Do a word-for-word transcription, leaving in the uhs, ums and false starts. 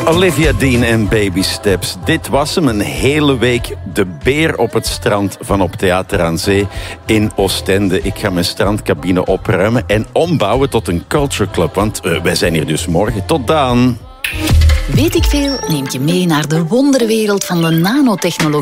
Olivia Dean en Baby Steps. Dit was hem, een hele week de beer op het strand van op Theater aan Zee in Oostende. Ik ga mijn strandcabine opruimen en ombouwen tot een culture club, want uh, wij zijn hier dus morgen. Tot dan. Weet ik veel neemt je mee naar de wonderwereld van de nanotechnologie.